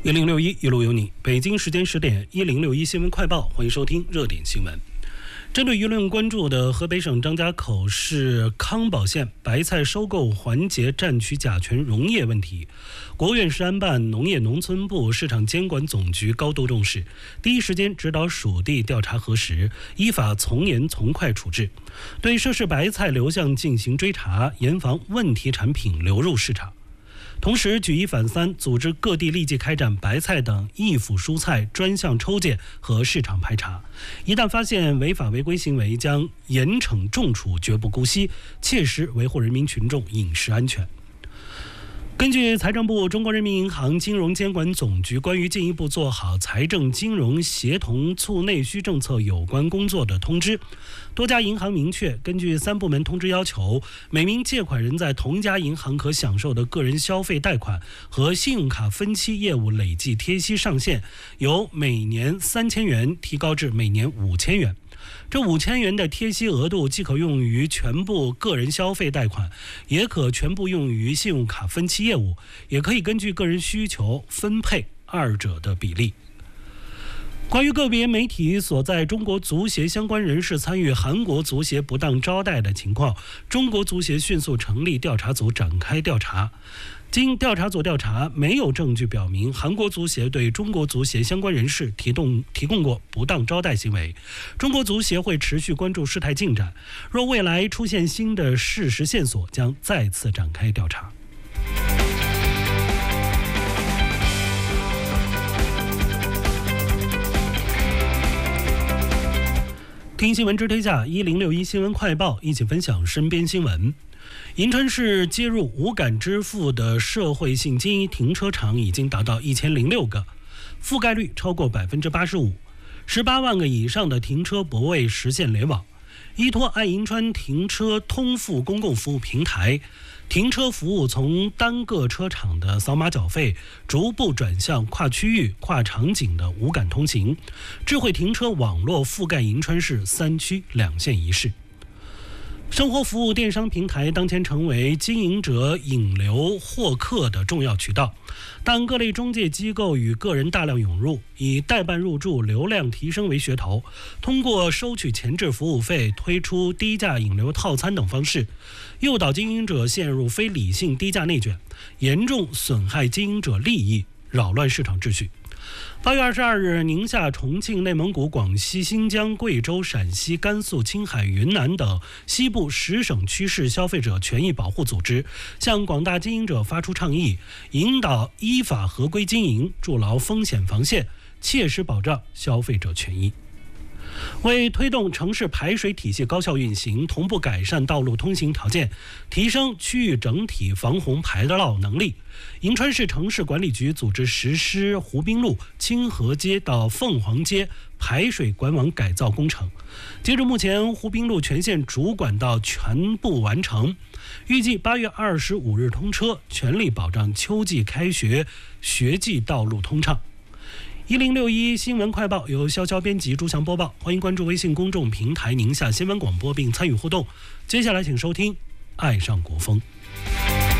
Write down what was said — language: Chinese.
1061一路有你，北京时间10点，1061新闻快报，欢迎收听热点新闻。针对舆论关注的河北省张家口市康保县白菜收购环节占取甲醛溶液问题，国务院食安办、农业农村部市场监管总局高度重视，第一时间指导属地调查核实，依法从严从快处置，对涉事白菜流向进行追查，严防问题产品流入市场。同时举一反三，组织各地立即开展白菜等易腐蔬菜专项抽检和市场排查，一旦发现违法违规行为，将严惩重处，绝不姑息，切实维护人民群众饮食安全。根据财政部、中国人民银行金融监管总局关于进一步做好财政金融协同促内需政策有关工作的通知，多家银行明确，根据3部门通知要求，每名借款人在同一家银行可享受的个人消费贷款和信用卡分期业务累计贴息上限由每年3000元提高至每年5000元。这5000元的贴息额度既可用于全部个人消费贷款，也可全部用于信用卡分期业务，也可以根据个人需求分配二者的比例。关于个别媒体所在中国足协相关人士参与韩国足协不当招待的情况，中国足协迅速成立调查组展开调查。经调查组调查，没有证据表明韩国足协对中国足协相关人士提供过不当招待行为。中国足协会持续关注事态进展，若未来出现新的事实线索，将再次展开调查。听新闻知天下，1061新闻快报，一起分享身边新闻。银川市接入无感支付的社会性经营停车场已经达到1006个，覆盖率超过85%，18万个以上的停车泊位实现联网。依托爱银川停车通付公共服务平台，停车服务从单个车场的扫码缴费，逐步转向跨区域、跨场景的无感通行。智慧停车网络覆盖银川市3区2县1市。生活服务电商平台当前成为经营者引流获客的重要渠道，但各类中介机构与个人大量涌入，以代办入驻、流量提升为噱头，通过收取前置服务费、推出低价引流套餐等方式，诱导经营者陷入非理性低价内卷，严重损害经营者利益，扰乱市场秩序。8月22日，宁夏、重庆、内蒙古、广西、新疆、贵州、陕西、甘肃、青海、云南等西部10省区市消费者权益保护组织向广大经营者发出倡议，引导依法合规经营，筑牢风险防线，切实保障消费者权益。为推动城市排水体系高效运行，同步改善道路通行条件，提升区域整体防洪排涝能力，银川市城市管理局组织实施湖滨路清河街到凤凰街排水管网改造工程。截至目前，湖滨路全线主管道全部完成，预计8月25日通车，全力保障秋季开学学季道路通畅。1061新闻快报由潇潇编辑，朱翔播报。欢迎关注微信公众平台宁夏新闻广播并参与互动。接下来请收听爱上国风。